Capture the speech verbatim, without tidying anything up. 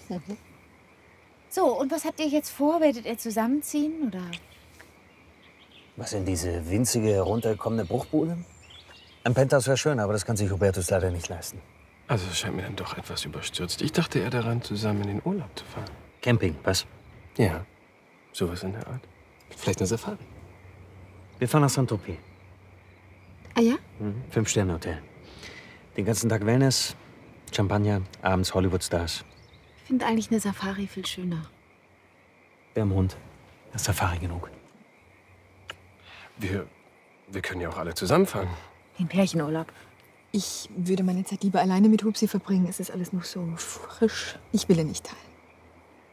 Mhm. So, und was habt ihr jetzt vor? Werdet ihr zusammenziehen, oder? Was in diese winzige, heruntergekommene Bruchbude? Ein Penthouse wäre schön, aber das kann sich Hubertus leider nicht leisten. Also, es scheint mir dann doch etwas überstürzt. Ich dachte eher daran, zusammen in den Urlaub zu fahren. Camping, was? Ja, sowas in der Art. Vielleicht eine Safari. Wir fahren nach Saint-Tropez. Ah ja? Mhm. Fünf-Sterne-Hotel. Den ganzen Tag Wellness, Champagner, abends Hollywood-Stars. Ich finde eigentlich eine Safari viel schöner. Wir haben einen Hund. Das ist Safari genug. Wir, wir können ja auch alle zusammenfahren. Den Pärchenurlaub. Ich würde meine Zeit lieber alleine mit Hupsi verbringen. Es ist alles noch so frisch. Ich will ihn nicht teilen.